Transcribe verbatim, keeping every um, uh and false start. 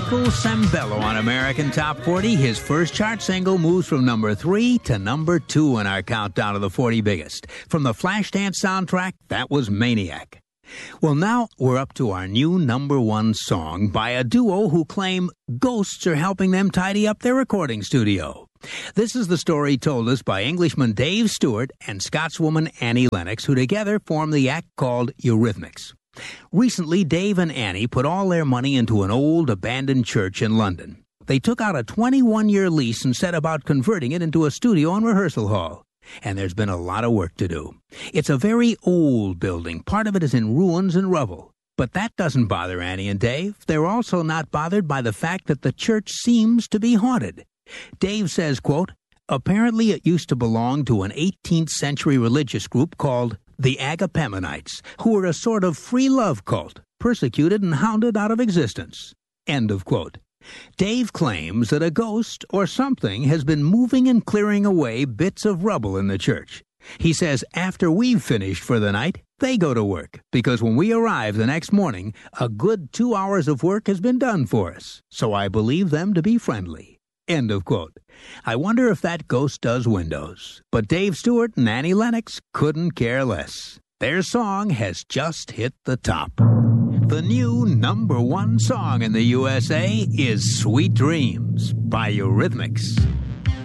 Michael Sembello on American Top forty. His first chart single moves from number three to number two in our countdown of the forty biggest. From the Flashdance soundtrack, that was Maniac. Well, now we're up to our new number one song by a duo who claim ghosts are helping them tidy up their recording studio. This is the story told us by Englishman Dave Stewart and Scotswoman Annie Lennox, who together formed the act called Eurythmics. Recently, Dave and Annie put all their money into an old abandoned church in London. They took out a twenty-one-year lease and set about converting it into a studio and rehearsal hall. And there's been a lot of work to do. It's a very old building. Part of it is in ruins and rubble. But that doesn't bother Annie and Dave. They're also not bothered by the fact that the church seems to be haunted. Dave says, quote, apparently it used to belong to an eighteenth century religious group called the Agapemonites, who were a sort of free love cult, persecuted and hounded out of existence. End of quote. Dave claims that a ghost or something has been moving and clearing away bits of rubble in the church. He says after we've finished for the night, they go to work, because when we arrive the next morning, a good two hours of work has been done for us. So I believe them to be friendly. End of quote. I wonder if that ghost does windows. But Dave Stewart and Annie Lennox couldn't care less. Their song has just hit the top. The new number one song in the U S A is Sweet Dreams by Eurythmics.